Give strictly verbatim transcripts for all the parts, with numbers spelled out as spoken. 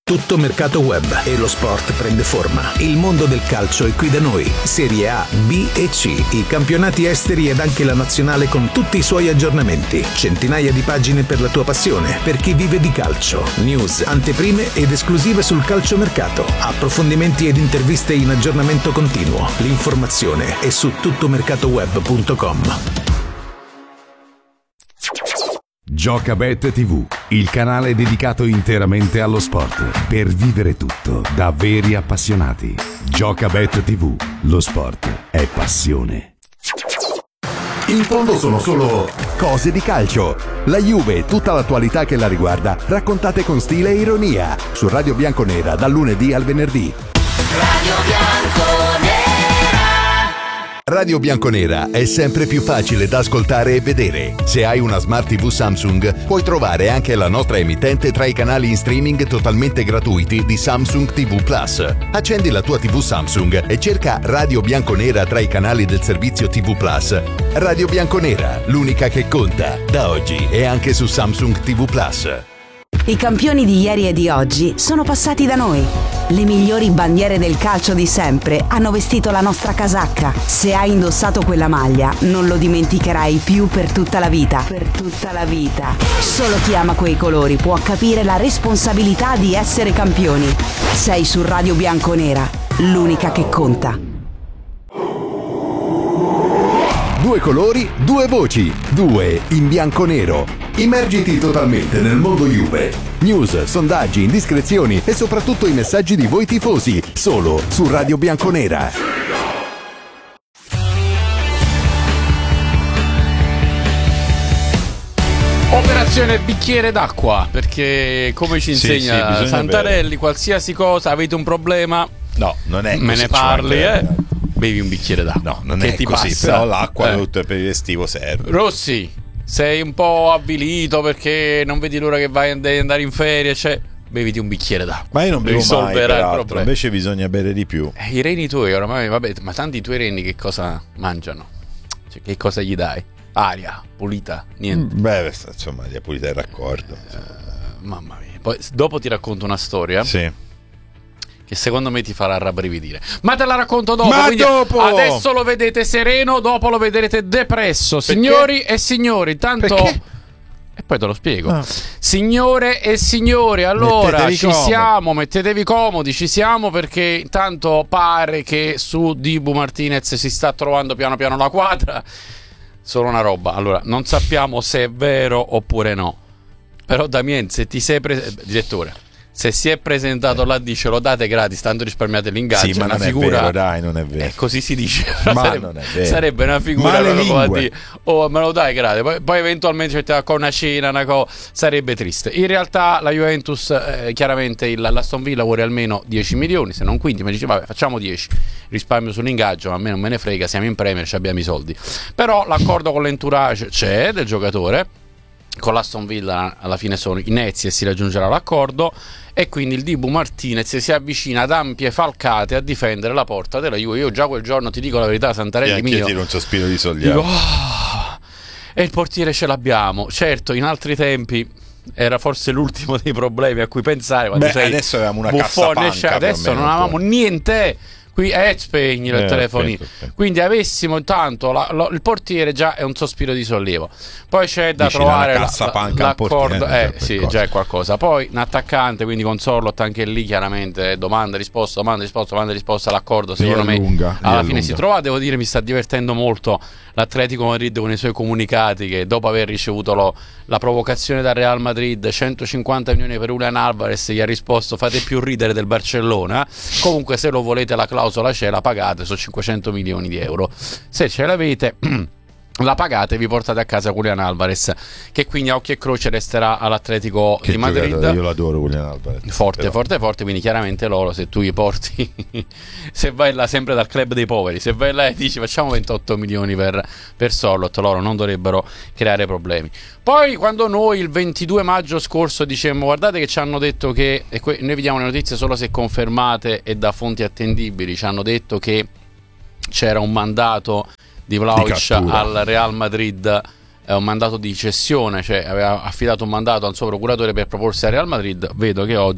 Tutto mercato web e lo sport prende forma. Il mondo del calcio è qui da noi. Serie A, B e C, i campionati esteri ed anche la nazionale con tutti i suoi aggiornamenti. Centinaia di pagine per la tua passione, per chi vive di calcio. News, anteprime ed esclusive sul calciomercato. Approfondimenti ed interviste in aggiornamento continuo. L'informazione è su tuttomercatoweb punto com. Giocabet tivù, il canale dedicato interamente allo sport, per vivere tutto da veri appassionati. Giocabet tivù, lo sport è passione. In fondo sono solo cose di calcio. La Juve e tutta l'attualità che la riguarda, raccontate con stile e ironia, su Radio Bianconera dal lunedì al venerdì. Radio Bianconera. Radio Bianconera è sempre più facile da ascoltare e vedere. Se hai una Smart tivù Samsung, puoi trovare anche la nostra emittente tra i canali in streaming totalmente gratuiti di Samsung tivù Plus. Accendi la tua tivù Samsung e cerca Radio Bianconera tra i canali del servizio tivù Plus. Radio Bianconera, l'unica che conta, da oggi e anche su Samsung tivù Plus. I campioni di ieri e di oggi sono passati da noi. Le migliori bandiere del calcio di sempre hanno vestito la nostra casacca. Se hai indossato quella maglia, non lo dimenticherai più per tutta la vita. Per tutta la vita. Solo chi ama quei colori può capire la responsabilità di essere campioni. Sei su Radio Bianconera, l'unica che conta. Due colori, due voci, due in bianco-nero. Immergiti totalmente nel mondo Juve. News, sondaggi, indiscrezioni e soprattutto i messaggi di voi tifosi, solo su Radio Bianconera. Operazione bicchiere d'acqua, perché come ci insegna sì, sì, Santarelli, bere. Qualsiasi cosa, avete un problema, no, non è me così, ne parli, cioè, eh? Bevi un bicchiere d'acqua. No, non che è ti così, passa? però l'acqua eh. tutto per il estivo serve. Rossi, sei un po' avvilito perché non vedi l'ora che vai ad andare in ferie, cioè beviti un bicchiere d'acqua. Ma io non bevo mai, risolverà il peraltro, problema. invece bisogna bere di più. Eh, I reni tuoi oramai, vabbè, ma tanti i tuoi reni che cosa mangiano? Cioè, che cosa gli dai? Aria pulita? Niente. Mm, beh, insomma, aria pulita è raccordo. Uh, mamma mia. Poi dopo ti racconto una storia. Sì. Che secondo me ti farà rabbrividire. Ma te la racconto dopo. Ma dopo! Adesso lo vedete sereno, dopo lo vedrete depresso. Perché? Signori e signori, tanto. Perché? E poi te lo spiego. Ah. Signore e signori, allora Mettetevi ci comodi. siamo, mettetevi comodi, ci siamo perché intanto pare che su Dibu Martinez si sta trovando piano piano la quadra. Solo una roba. Allora, non sappiamo se è vero oppure no. Però Damien, se ti sei preso, direttore, se si è presentato là, dice lo date gratis, tanto risparmiate l'ingaggio. Sì, ma una non figura... è vero, dai, non è vero. Eh, così si dice. Ma sarebbe, non è vero. sarebbe una figura Ma le proprio a lingue. dire, oh, me lo dai gratis. Poi, poi eventualmente c'è con una cena, una cosa, sarebbe triste. In realtà la Juventus, eh, chiaramente il, l'Aston Villa vuole almeno dieci milioni, se non quindici, ma dice vabbè, facciamo dieci. Risparmio sull'ingaggio, ma a me non me ne frega, siamo in Premier, ci abbiamo i soldi. Però l'accordo con l'entourage c'è del giocatore. Con l'Aston Villa alla fine sono i Nezzi e si raggiungerà l'accordo, e quindi il Dibu Martinez si avvicina ad ampie falcate a difendere la porta della Juve. Io già quel giorno, ti dico la verità, Santarelli mio, io tiro un sospiro di sollievo. dico, oh, e il portiere ce l'abbiamo. Certo, in altri tempi era forse l'ultimo dei problemi a cui pensare quando Beh, sei adesso avevamo una Buffone, cassapanca, adesso più o non meno, avevamo niente. Qui eh, spegni il Eh, telefonino. aspetta, aspetta. Quindi avessimo intanto la, lo, il portiere già è un sospiro di sollievo. Poi c'è da Dici, trovare una la, cassapanca la, al portiere, l'accordo. già Eh qualcosa. sì, già è qualcosa. Poi un attaccante, quindi con Sorlot anche lì chiaramente eh, domanda risposta, domanda risposta, domanda risposta. L'accordo secondo me Riallunga, alla fine riallunga. si trova. Devo dire, mi sta divertendo molto l'Atletico Madrid con i suoi comunicati, che dopo aver ricevuto lo, la provocazione dal Real Madrid, centocinquanta milioni per Julian Alvarez, gli ha risposto fate più ridere del Barcellona. Comunque se lo volete la clausola c'è, la pagate, sono cinquecento milioni di euro. Se ce l'avete la pagate e vi portate a casa Julian Alvarez, che quindi a occhio e croce resterà all'Atletico Che di Madrid. giocatore, io l'adoro Julian Alvarez. Forte, Però. forte, forte. Quindi chiaramente loro, se tu gli porti se vai là sempre dal club dei poveri, se vai là e dici facciamo ventotto milioni per, per Sorlot, loro non dovrebbero creare problemi. Poi quando noi il ventidue maggio scorso dicemmo guardate che ci hanno detto che, e que- noi vediamo le notizie solo se confermate e da fonti attendibili, ci hanno detto che c'era un mandato di Vlahovic al Real Madrid, è un mandato di cessione, cioè aveva affidato un mandato al suo procuratore per proporsi al Real Madrid. Vedo che oggi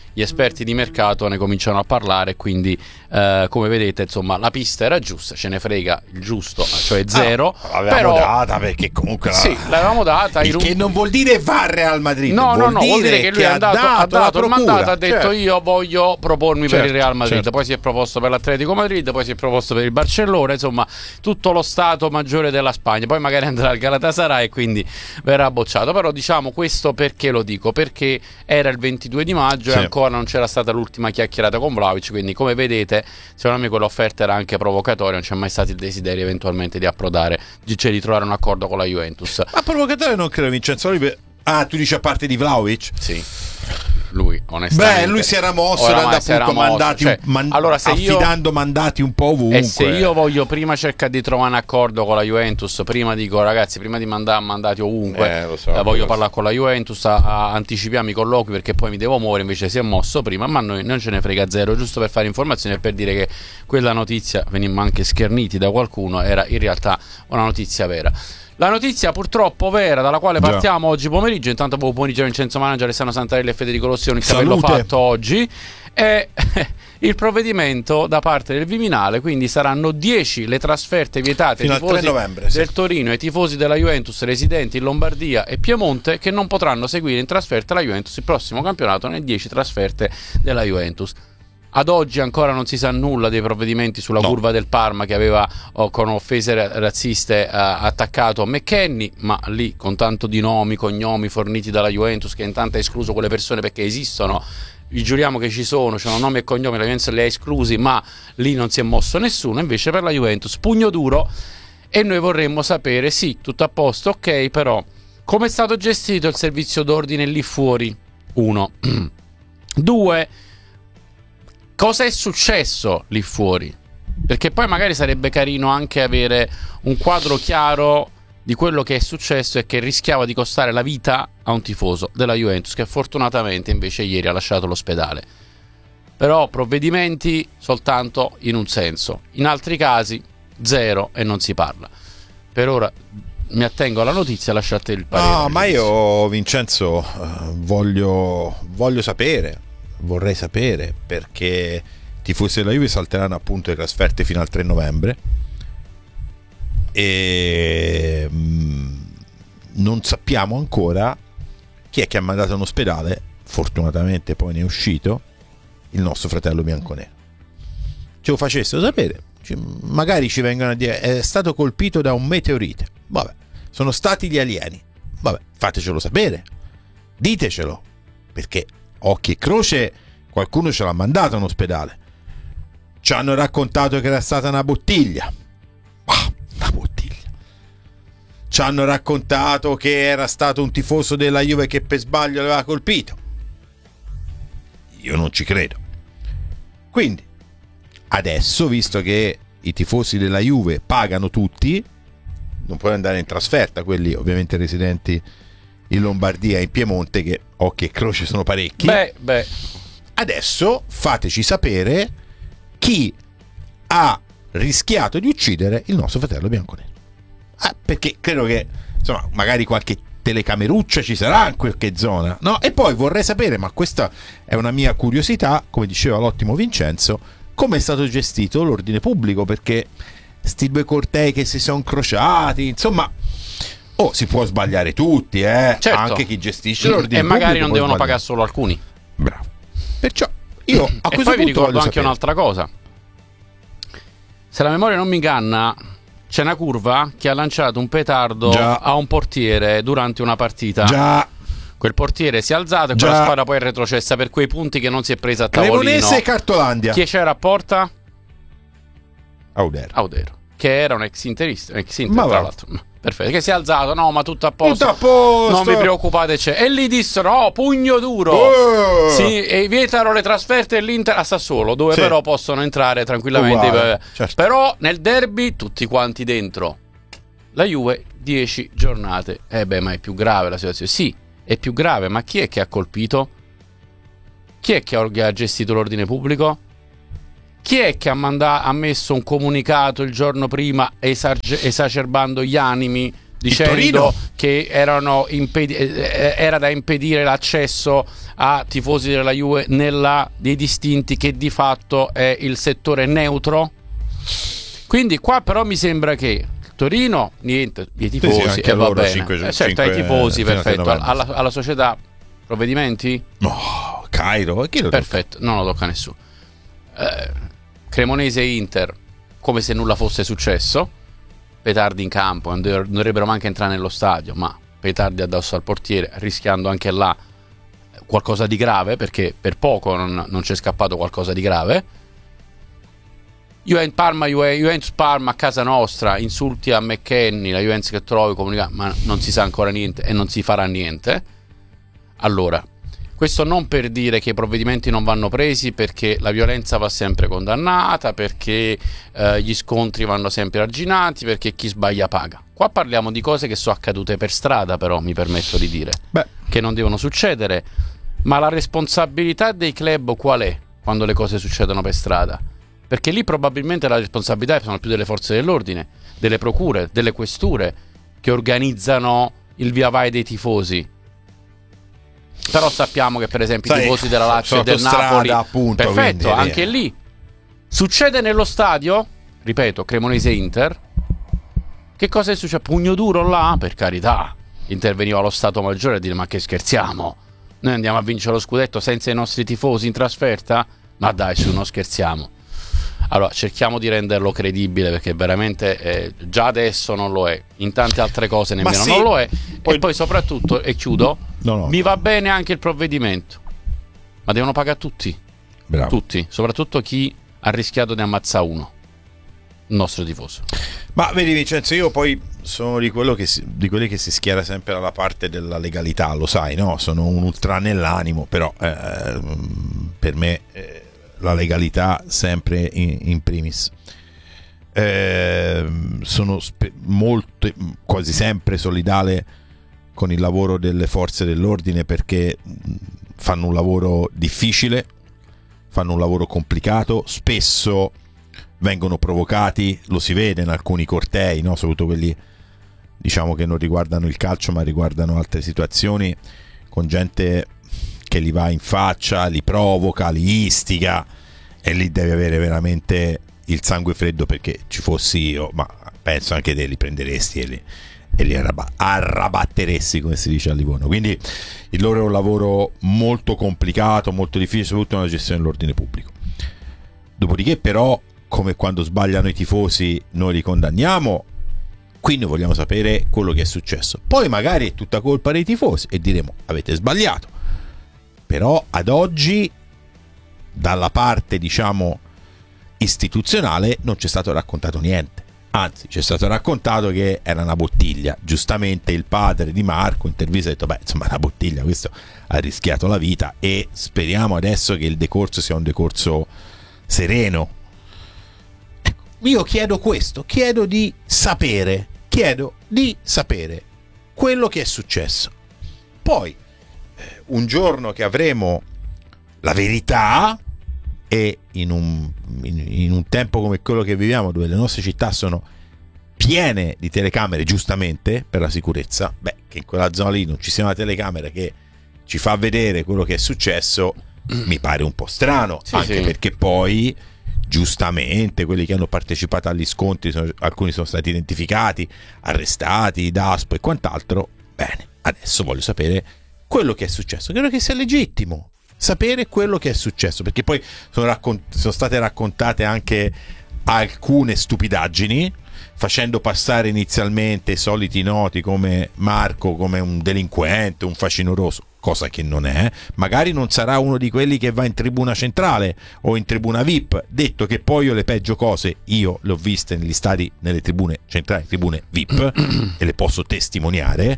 gli esperti di mercato ne cominciano a parlare, quindi eh, come vedete insomma la pista era giusta, ce ne frega il giusto, cioè zero, ah, l'avevamo però data perché comunque sì, l'avevamo data, il che non vuol dire va al Real Madrid, no vuol, no, no, dire vuol dire che lui è andato, ha dato, ha dato il mandato, ha detto certo. io voglio propormi Certo, per il Real Madrid, certo. poi si è proposto per l'Atletico Madrid, poi si è proposto per il Barcellona, insomma tutto lo stato maggiore della Spagna, poi magari andrà al Galatasaray e quindi verrà bocciato. Però diciamo questo perché lo dico, perché era il ventidue di maggio, sì, e ancora non c'era stata l'ultima chiacchierata con Vlahovic, quindi come vedete secondo me quell'offerta era anche provocatoria, non c'è mai stato il desiderio eventualmente di approdare, cioè di trovare un accordo con la Juventus. Ma provocatorio non credo, Vincenzo. Ah, tu dici a parte di Vlahovic? Sì. Lui onestamente beh, lui si era mosso, era appunto mandati, cioè, man, allora, se affidando io, mandati un po' ovunque. E se io voglio prima cercare di trovare un accordo con la Juventus, prima dico ragazzi, prima di mandare mandati ovunque, eh, lo so, eh, voglio parlare so. con la Juventus, a, a anticipiamo i colloqui perché poi mi devo muovere, invece si è mosso prima, ma noi non ce ne frega zero, giusto per fare informazione e per dire che quella notizia, venimmo anche scherniti da qualcuno, era in realtà una notizia vera. La notizia purtroppo vera dalla quale partiamo Già. oggi pomeriggio, intanto buon pomeriggio Vincenzo Manager, Alessandro Santarelli e Federico Rossioni, il capello fatto oggi, è il provvedimento da parte del Viminale, quindi saranno dieci le trasferte vietate ai tifosi novembre, del sì. Torino e ai tifosi della Juventus residenti in Lombardia e Piemonte che non potranno seguire in trasferta la Juventus il prossimo campionato nelle dieci trasferte della Juventus. Ad oggi ancora non si sa nulla dei provvedimenti sulla no. curva del Parma che aveva oh, con offese razziste eh, attaccato McKennie, ma lì con tanto di nomi, cognomi forniti dalla Juventus, che intanto ha escluso quelle persone perché esistono, vi giuriamo che ci sono, c'hanno nomi e cognomi, la Juventus li ha esclusi, ma lì non si è mosso nessuno. Invece per la Juventus pugno duro, e noi vorremmo sapere, sì, tutto a posto, ok, però come è stato gestito il servizio d'ordine lì fuori? Uno. Due, cosa è successo lì fuori? Perché poi magari sarebbe carino anche avere un quadro chiaro di quello che è successo e che rischiava di costare la vita a un tifoso della Juventus che fortunatamente invece ieri ha lasciato l'ospedale. Però provvedimenti soltanto in un senso, in altri casi zero e non si parla. Per ora mi attengo alla notizia, lasciate il parere. No, ma io Vincenzo uh, voglio, voglio sapere, vorrei sapere perché i tifosi della Juve salteranno appunto le trasferte fino al tre novembre e mh, non sappiamo ancora chi è che ha mandato in ospedale. Fortunatamente poi ne è uscito il nostro fratello bianconero. Ce lo facessero sapere, ci, magari ci vengono a dire è stato colpito da un meteorite. Vabbè, sono stati gli alieni. Vabbè, fatecelo sapere, ditecelo, perché occhi e croce qualcuno ce l'ha mandato in ospedale. Ci hanno raccontato che era stata una bottiglia. Ah, una bottiglia. Ci hanno raccontato che era stato un tifoso della Juve che per sbaglio l'aveva colpito. Io non ci credo. Quindi adesso, visto che i tifosi della Juve pagano tutti, non puoi andare in trasferta, quelli ovviamente residenti in Lombardia e in Piemonte, che occhi e croce sono parecchi. Beh, beh. Adesso fateci sapere chi ha rischiato di uccidere il nostro fratello bianconero. Ah, perché credo che insomma magari qualche telecameruccia ci sarà in qualche zona, no? E poi vorrei sapere, ma questa è una mia curiosità, come diceva l'ottimo Vincenzo, come è stato gestito l'ordine pubblico, perché sti due cortei che si sono incrociati, insomma, oh, si può sbagliare tutti, eh? Certo. Anche chi gestisce l'ordine e pubblico. E magari non devono sbagliare. pagare solo alcuni. Bravo. Perciò io a e questo poi vi punto ricordo anche sapere. un'altra cosa. Se la memoria non mi inganna, c'è una curva che ha lanciato un petardo Già. a un portiere durante una partita. Già. Quel portiere si è alzato e Già. quella squadra poi è retrocessa per quei punti che non si è presa a tavolino. Cremonese e Cartolandia. Chi c'era a porta? Audero. Audero, che era un ex interista, un ex Inter, Ma tra va. l'altro. Perfetto, che si è alzato, no, ma tutto a posto. Tutto a posto. Non vi preoccupate, c'è. E lì dissero, oh, pugno duro. Oh. Sì, e vietano le trasferte dell'Inter a Sassuolo, dove Sì. però possono entrare tranquillamente. Uguale, certo. Però nel derby tutti quanti dentro. La Juve dieci giornate. Eh beh, ma è più grave la situazione. Sì, è più grave, ma chi è che ha colpito? Chi è che ha gestito l'ordine pubblico? Chi è che ha, mandato, ha messo un comunicato il giorno prima esarge, esacerbando gli animi dicendo che erano impedi- era da impedire l'accesso a tifosi della Juve nella dei distinti, che di fatto è il settore neutro. Quindi qua però mi sembra che Torino niente, i tifosi, sì, sì, e va loro bene. cinque, eh, certo, ai tifosi, perfetto. Alla, alla società provvedimenti? No, Cairo, chi lo perfetto, tocca? Non lo tocca a nessuno. Eh, Cremonese e Inter, come se nulla fosse successo. Petardi in campo, non dovrebbero neanche entrare nello stadio, ma petardi addosso al portiere, rischiando anche là qualcosa di grave, perché per poco non, non c'è scappato qualcosa di grave. Juventus Parma, Juventus Parma a casa nostra, insulti a McKennie, la Juventus che trovi comunicare, ma non si sa ancora niente e non si farà niente. Allora, questo non per dire che i provvedimenti non vanno presi, perché la violenza va sempre condannata, perché eh, gli scontri vanno sempre arginati, perché chi sbaglia paga. Qua parliamo di cose che sono accadute per strada, però mi permetto di dire Beh. che non devono succedere. Ma la responsabilità dei club qual è quando le cose succedono per strada? Perché lì probabilmente la responsabilità sono più delle forze dell'ordine, delle procure, delle questure che organizzano il via vai dei tifosi. Però sappiamo che per esempio Sai, i tifosi della Lazio e del Napoli, appunto, perfetto, quindi, anche via. Lì succede nello stadio, ripeto, Cremonese Inter. Che cosa è successo? Pugno duro là? Per carità, interveniva lo Stato Maggiore a dire: ma che scherziamo? Noi andiamo a vincere lo scudetto senza i nostri tifosi in trasferta? Ma dai, su, non scherziamo. Allora cerchiamo di renderlo credibile, perché veramente eh, già adesso non lo è, in tante altre cose nemmeno sì, non lo è. Poi... E poi soprattutto, e chiudo, no, no. mi va bene anche il provvedimento, ma devono pagare tutti. Bravo. Tutti, soprattutto chi ha rischiato di ammazzare uno, il nostro tifoso. Ma vedi Vincenzo, io poi sono di quello che si, di quelli che si schiera sempre dalla parte della legalità, lo sai, no? Sono un ultra nell'animo, però eh, per me eh, la legalità sempre in, in primis. Eh, sono spe- molto, quasi sempre solidale con il lavoro delle forze dell'ordine, perché fanno un lavoro difficile, fanno un lavoro complicato, spesso vengono provocati, lo si vede in alcuni cortei, no? Soprattutto quelli, diciamo, che non riguardano il calcio ma riguardano altre situazioni, con gente che li va in faccia, li provoca, li istiga, e lì devi avere veramente il sangue freddo, perché ci fossi io, ma penso anche te, li prenderesti e li, e li arrab- arrabatteresti, come si dice a Livorno. Quindi il loro è un lavoro molto complicato, molto difficile, soprattutto nella gestione dell'ordine pubblico. Dopodiché però, come quando sbagliano i tifosi noi li condanniamo, qui noi vogliamo sapere quello che è successo. Poi magari è tutta colpa dei tifosi e diremo: avete sbagliato. Però ad oggi, dalla parte, diciamo, istituzionale, non c'è stato raccontato niente. Anzi, c'è stato raccontato che era una bottiglia. Giustamente il padre di Marco in intervista ha detto: beh, insomma, una bottiglia, questo ha rischiato la vita, e speriamo adesso che il decorso sia un decorso sereno. Ecco, io chiedo questo, chiedo di sapere, chiedo di sapere quello che è successo. Poi, eh, un giorno che avremo la verità, e in un, in, in un tempo come quello che viviamo, dove le nostre città sono piene di telecamere, giustamente, per la sicurezza, beh, che in quella zona lì non ci sia una telecamera che ci fa vedere quello che è successo, mi pare un po' strano, sì, anche sì. Perché poi, giustamente, quelli che hanno partecipato agli scontri, sono, alcuni sono stati identificati, arrestati, Daspo e quant'altro. Bene, adesso voglio sapere quello che è successo. Credo che sia legittimo sapere quello che è successo, perché poi sono, raccont- sono state raccontate anche alcune stupidaggini, facendo passare inizialmente i soliti noti come Marco come un delinquente, un facinoroso, cosa che non è. Magari non sarà uno di quelli che va in tribuna centrale o in tribuna V I P, detto che poi io le peggio cose io le ho viste negli stadi, nelle tribune centrali, tribune V I P e le posso testimoniare.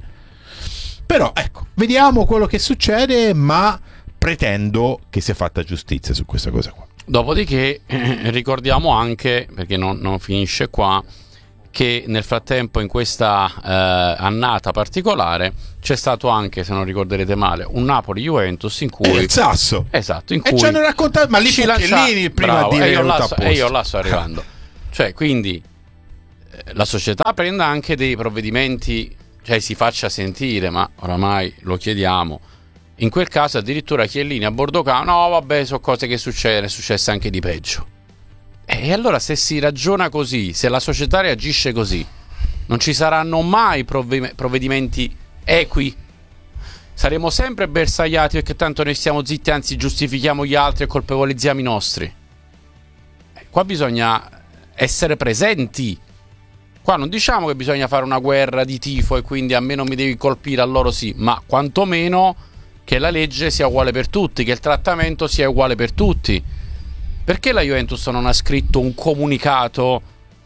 Però ecco, vediamo quello che succede, ma pretendo che sia fatta giustizia su questa cosa qua. Dopodiché eh, ricordiamo anche, perché non, non finisce qua, che nel frattempo in questa eh, annata particolare c'è stato anche, se non ricorderete male, un Napoli-Juventus in cui... Eh, il Sasso! Esatto, in cui... E ci hanno raccontato, ma lì Focellini il prima bravo, a dire e io, là, so, e io là sto arrivando. Cioè, quindi la società prenda anche dei provvedimenti, cioè si faccia sentire, ma oramai lo chiediamo. In quel caso addirittura Chiellini a bordo campo, no vabbè, sono cose che succedono, è successo anche di peggio. E allora se si ragiona così, se la società reagisce così, non ci saranno mai provvedimenti equi. Saremo sempre bersagliati perché tanto noi stiamo zitti, anzi giustifichiamo gli altri e colpevolizziamo i nostri. Qua bisogna essere presenti. Qua non diciamo che bisogna fare una guerra di tifo e quindi a me non mi devi colpire, a loro sì, ma quantomeno che la legge sia uguale per tutti, che il trattamento sia uguale per tutti. Perché la Juventus non ha scritto un comunicato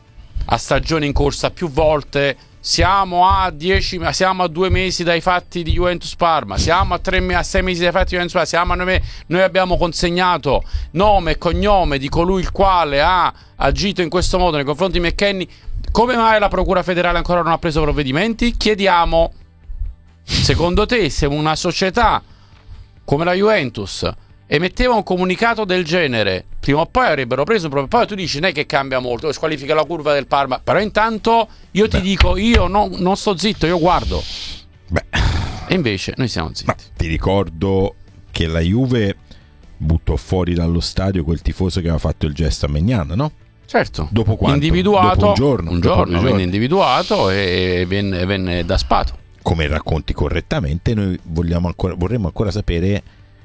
a stagione in corsa più volte? Siamo a dieci, siamo a due mesi dai fatti di Juventus Parma, siamo a tre a sei mesi dai fatti di Juventus Parma, siamo a nove, noi abbiamo consegnato nome e cognome di colui il quale ha agito in questo modo nei confronti di McKennie. Come mai la Procura Federale ancora non ha preso provvedimenti? Chiediamo, secondo te, se una società come la Juventus emetteva un comunicato del genere, prima o poi avrebbero preso, poi tu dici non è che cambia molto, squalifica la curva del Parma, però intanto io ti Beh. dico, io no, non sto zitto, io guardo. Beh. E invece noi siamo zitti. Ma ti ricordo che la Juve buttò fuori dallo stadio quel tifoso che aveva fatto il gesto a Maignan, no? Certo. Dopo quanto? Individuato, dopo un giorno, un dopo giorno venne individuato e venne, venne daspato. Come racconti correttamente, noi vogliamo ancora, vorremmo ancora sapere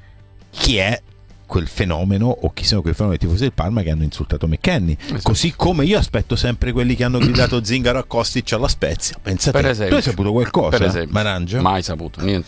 chi è quel fenomeno o chi sono quei fenomeni tifosi del Parma che hanno insultato McKennie. Esatto. Così come io aspetto sempre quelli che hanno gridato Zingaro a Kostic alla Spezia. Pensate, per esempio, tu hai saputo qualcosa? Per esempio, Marangia? Mai saputo, niente.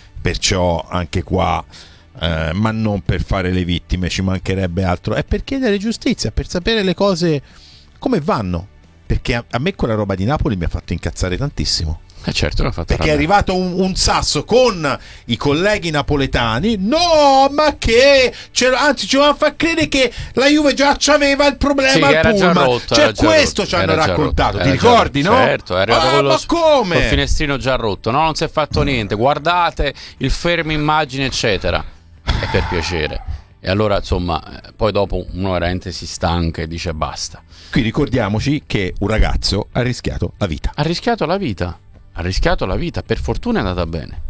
Perciò anche qua eh, ma non per fare le vittime, ci mancherebbe altro, è per chiedere giustizia, per sapere le cose come vanno, perché a, a me quella roba di Napoli mi ha fatto incazzare tantissimo. Eh certo, l'ha fatto perché rabbia. È arrivato un, un sasso con i colleghi napoletani, no ma che anzi ci volevano far credere che la Juve già c'aveva il problema sì, al Pullman, rotto, cioè questo ci hanno raccontato, ti ricordi, no? Certo, è arrivato ah, quello ma come? Col finestrino già rotto, no, non si è fatto niente, guardate il fermo immagine eccetera, e per piacere. E allora insomma poi dopo uno veramente si stanca e dice basta. Qui ricordiamoci che un ragazzo ha rischiato la vita ha rischiato la vita ha rischiato la vita, per fortuna è andata bene,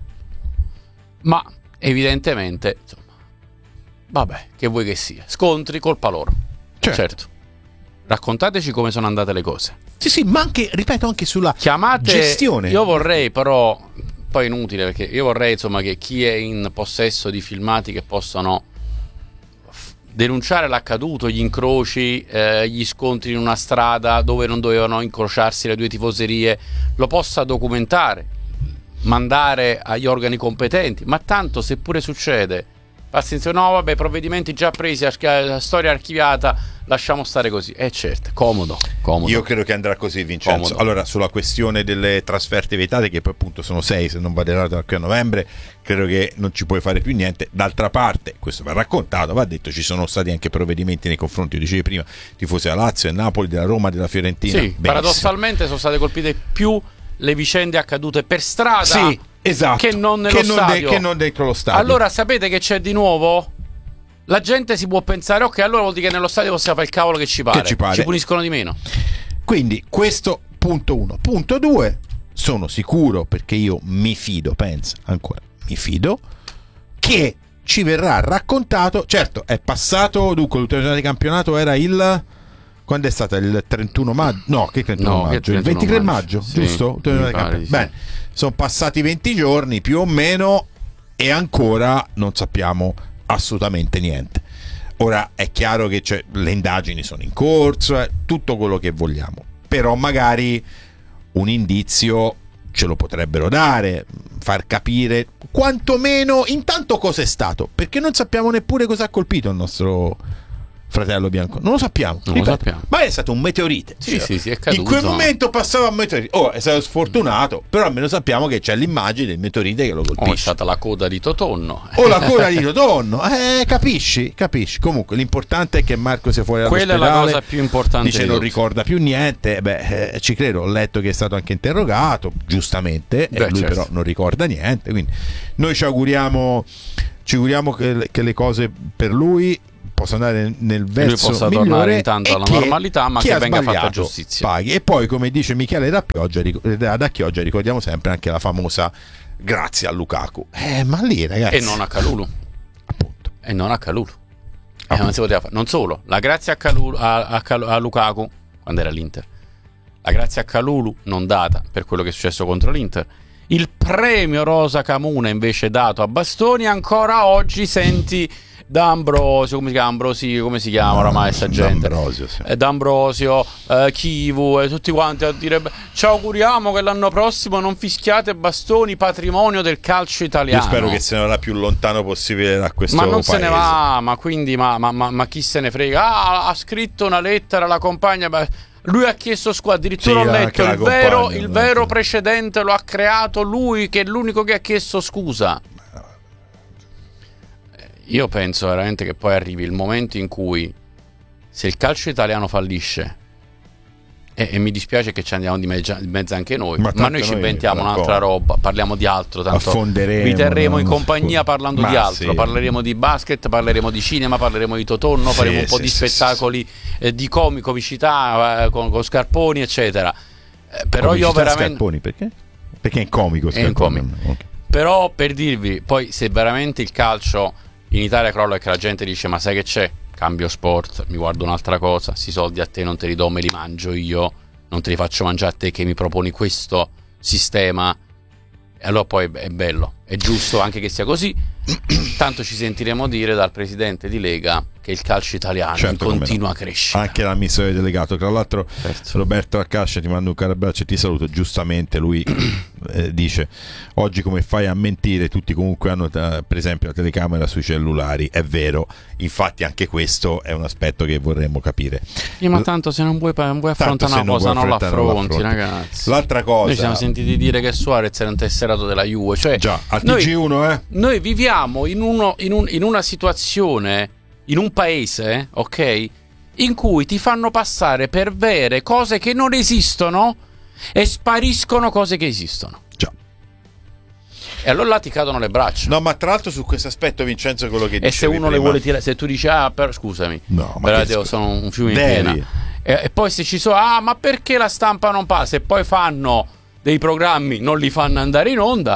ma evidentemente insomma vabbè, che vuoi che sia, scontri, colpa loro. Certo, certo. Raccontateci come sono andate le cose. Sì sì, ma anche, ripeto, anche sulla Chiamate, gestione. Io vorrei però, poi inutile perché io vorrei insomma che chi è in possesso di filmati che possono denunciare l'accaduto, gli incroci, eh, gli scontri in una strada dove non dovevano incrociarsi le due tifoserie, lo possa documentare, mandare agli organi competenti, ma tanto se pure succede passi insieme, no vabbè, provvedimenti già presi, la storia archiviata, lasciamo stare così. Eh certo, comodo, comodo. Io credo che andrà così, Vincenzo. Comodo. Allora, sulla questione delle trasferte vietate, che poi appunto sono sei se non vado errato da qui a novembre, credo che non ci puoi fare più niente. D'altra parte, questo va raccontato, va detto, ci sono stati anche provvedimenti nei confronti, dicevi prima, tifosi della Lazio e Napoli, della Roma, della Fiorentina. Sì, benissimo. Paradossalmente sono state colpite più le vicende accadute per strada, sì, esatto, che non nello che non stadio. De, che non dentro lo stadio. Allora sapete che c'è di nuovo? La gente si può pensare, ok, allora vuol dire che nello stadio possiamo fare il cavolo che ci pare, che ci, pare. Ci puniscono di meno. Quindi questo punto uno. Punto due, sono sicuro, perché io mi fido, pensa, ancora mi fido, che ci verrà raccontato. Certo, è passato, dunque l'ultima giornata di campionato era il... Quando è stata? Il trentuno maggio? No, che trentuno no, maggio? Che il ventitré maggio, maggio sì, giusto? Pare, sì. Bene, sono passati venti giorni più o meno e ancora non sappiamo assolutamente niente. Ora è chiaro che c'è, le indagini sono in corso, eh, tutto quello che vogliamo, però magari un indizio ce lo potrebbero dare, far capire quantomeno intanto cosa è stato, perché non sappiamo neppure cosa ha colpito il nostro fratello bianco, non lo sappiamo, non ripeto, lo sappiamo. Ma è stato un meteorite, sì, cioè, sì, sì, è caduto. In quel momento passava un meteorite, oh, è stato sfortunato, però almeno sappiamo che c'è l'immagine del meteorite che lo colpisce. Oh, è stata la coda di Totonno, o la coda di Totonno, eh, capisci, capisci. Comunque l'importante è che Marco sia fuori dall'ospedale. Quella è la cosa più importante. Dice non ricorda più niente, beh, eh, ci credo, ho letto che è stato anche interrogato, giustamente, beh, e lui certo. Però non ricorda niente, quindi noi ci auguriamo ci auguriamo che, che le cose per lui possa andare nel verso lui possa migliore tornare intanto alla che, normalità, ma chi che ha venga fatta sbagliato giustizia. Paghi. E poi, come dice Michele da Chioggia, da Chioggia ricordiamo sempre anche la famosa grazie a Lukaku. Eh, ma lì, ragazzi, E non a Kalulu. appunto. E non a Kalulu. Eh, non si poteva fare. Non solo, la grazia a, Kalulu, a, a, Kal- a Lukaku quando era l'Inter, la grazia a Kalulu non data per quello che è successo contro l'Inter, il premio Rosa Camuna invece dato a Bastoni. Ancora oggi senti D'Ambrosio, come si chiama Ambrosi, come si chiama oramai sta gente? D'Ambrosio, sì. Eh, D'Ambrosio, eh, Chivu e tutti quanti a dire ci auguriamo che l'anno prossimo non fischiate Bastoni, patrimonio del calcio italiano. Io spero che se ne vada più lontano possibile da questo ma non paese. se ne va, ma quindi ma, ma, ma, ma chi se ne frega? Ah, ha scritto una lettera alla compagna, lui ha chiesto scusa, addirittura Sì, ho anche letto la il vero, compagna, il no? vero precedente lo ha creato lui, che è l'unico che ha chiesto scusa. Io penso veramente che poi arrivi il momento in cui, se il calcio italiano fallisce, e, e mi dispiace che ci andiamo di mezzo, di mezzo anche noi, Ma ma, tanto noi ci noi inventiamo fra un'altra poco roba, parliamo di altro, tanto affonderemo, vi terremo in no? compagnia parlando Ma di altro, sì. parleremo di basket, parleremo di cinema, parleremo di Totonno, Sì, faremo un po' sì, di sì, spettacoli eh, di comi, comicità, eh, con, con Scarponi eccetera. Eh, però Comicità io veramente Scarponi, perché? Perché è in comico È in Scarponi. comico. Ok. Però per dirvi, poi se veramente il calcio in Italia crolla e che la gente dice ma sai che c'è? Cambio sport, mi guardo un'altra cosa, sti soldi a te non te li do, me li mangio io, non te li faccio mangiare a te che mi proponi questo sistema. E allora poi è bello, è giusto anche che sia così. Tanto ci sentiremo dire dal presidente di Lega che il calcio italiano Certo, come continua no. a crescere. Anche l'amministratore delegato. Tra l'altro Certo. Roberto Arcascia, ti mando un caro abbraccio e ti saluto. Giustamente lui eh, dice oggi come fai a mentire, tutti comunque hanno eh, per esempio la telecamera sui cellulari. È vero, infatti anche questo è un aspetto che vorremmo capire. Sì, ma tanto se non vuoi, non vuoi Tanto affrontare se una non cosa vuoi non affrontare, non l'affronti, l'affronti. ragazzi. L'altra cosa, Noi ci siamo sentiti dire che Suarez era un tesserato della Juve, cioè già al noi, T G uno eh noi viviamo in, uno, in, un, in una situazione, in un paese, ok, in cui ti fanno passare per vere cose che non esistono e spariscono cose che esistono. già. E allora là ti cadono le braccia. No, ma tra l'altro su questo aspetto, Vincenzo, quello che E dicevi se uno le prima- vuole tirare, se tu dici ah per, scusami, No, ma però che Teo, scu- sono un fiume in Devi. piena. E, e poi se ci sono ah ma perché la stampa non passa, e poi fanno dei programmi, non li fanno andare in onda.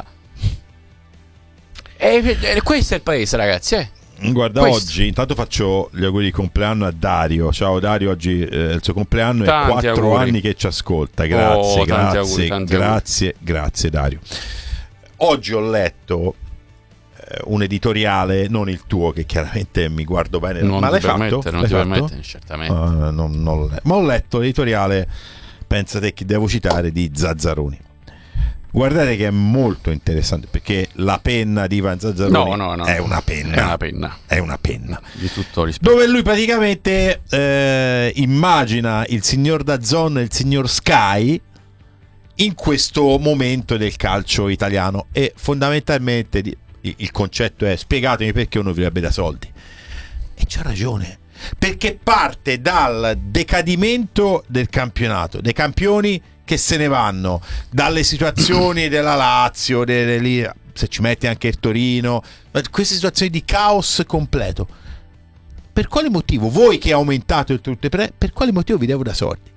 E, e questo è il paese, ragazzi, eh. Guarda, Questo. oggi intanto faccio gli auguri di compleanno a Dario. Ciao Dario, oggi eh, è il suo compleanno e Tanti quattro auguri. anni che ci ascolta. Grazie, Oh, tanti grazie, auguri, tanti grazie, grazie Dario. Oggi ho letto eh, un editoriale, non il tuo, che chiaramente mi guardo bene. Non ma ti l'hai permette, fatto? non L'hai ti fatto? permette, certamente. Ah, non, non l'ho letto. Ma ho letto l'editoriale, pensate che devo citare, di Zazzaroni. Guardate che è molto interessante, perché la penna di Ivan Zazzaroni No, no, no. è una penna. È una penna. È una penna. Di tutto rispetto. Dove lui praticamente eh, immagina il signor Dazzon e il signor Sky in questo momento del calcio italiano, e fondamentalmente di- il concetto è: spiegatemi perché uno vivrebbe da soldi. E c'ha ragione, perché parte dal decadimento del campionato, dei campioni che se ne vanno, dalle situazioni della Lazio, delle, lì, se ci metti anche il Torino, queste situazioni di caos completo. Per quale motivo voi che aumentate tutte pre, per quale motivo vi devo da soldi?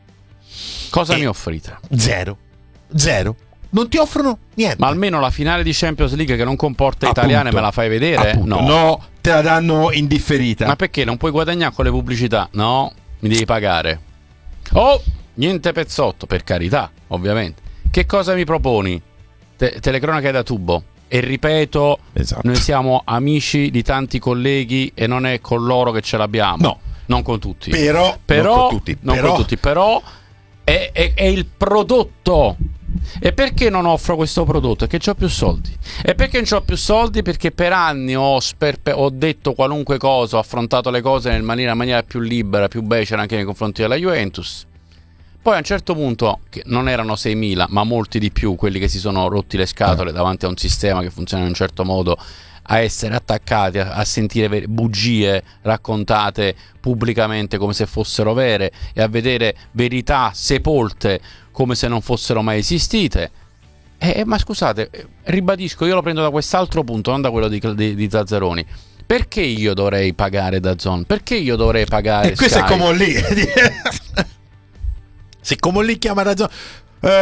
Cosa E- mi offrite? Zero, zero. Non ti offrono niente. Ma almeno la finale di Champions League che non comporta Appunto, italiane me la fai vedere? appunto. No. No, te la danno in differita. Ma perché non puoi guadagnare con le pubblicità? No, mi devi pagare. Oh, niente pezzotto, per carità, ovviamente. Che cosa mi proponi? Te- telecronache da tubo. E ripeto, Esatto. noi siamo amici di tanti colleghi e non è con loro che ce l'abbiamo. No. Non con tutti. Però, Però, non con tutti. non però, con tutti, però è, è- è il prodotto. E perché non offro questo prodotto? Perché c'ho più soldi. E perché non c'ho più soldi? Perché per anni ho, sperpe- ho detto qualunque cosa, ho affrontato le cose in maniera, in maniera più libera, più becera anche nei confronti della Juventus. Poi a un certo punto, che non erano seimila, ma molti di più quelli che si sono rotti le scatole davanti a un sistema che funziona in un certo modo, a essere attaccati, a, a sentire ver- bugie raccontate pubblicamente come se fossero vere e a vedere verità sepolte come se non fossero mai esistite. Eh, ma scusate, eh, ribadisco, io lo prendo da quest'altro punto, non da quello di, di, di Zazzaroni, perché io dovrei pagare DAZN? Perché io dovrei pagare E questo Sky? è come lì. Se come lì chiama DAZN,